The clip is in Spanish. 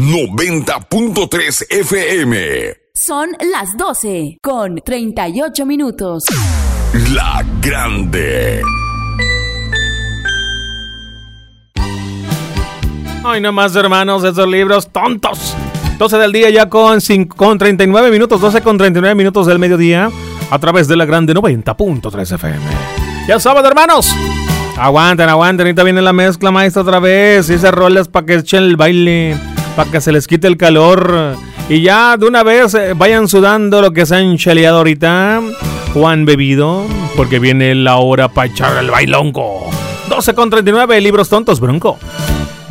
90.3 FM. Son las 12 con 38 minutos. La Grande. Ay, no más, hermanos, esos libros tontos. 12 del día ya con 39 minutos, 12 con 39 minutos del mediodía, a través de La Grande 90.3 FM. Ya sábado, hermanos. Aguanten, ahorita viene la mezcla, maestra, otra vez. Y esas rolas para que echen el baile, para que se les quite el calor. Y ya de una vez vayan sudando lo que se han cheleado ahorita o han bebido, porque viene la hora para echar el bailongo. 12 con 39, libros tontos, Bronco.